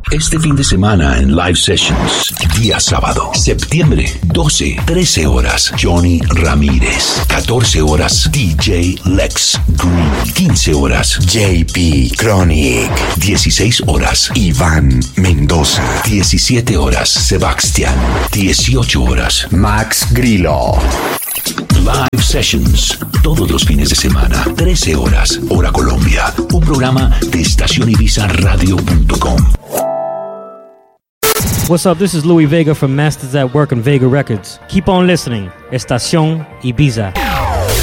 Este fin de semana en Live Sessions, día sábado, septiembre 12, 13 horas, Johnny Ramírez. 14 horas, DJ Lex Green. 15 horas, JP Chronic. 16 horas, Iván Mendoza. 17 horas, Sebastián. 18 horas, Max Grillo. Live Sessions, todos los fines de semana, 13 horas, hora Colombia. Un programa de estacionibizaradio.com. What's up? This is Louis Vega from Masters at Work and Vega Records. Keep on listening. Estación Ibiza.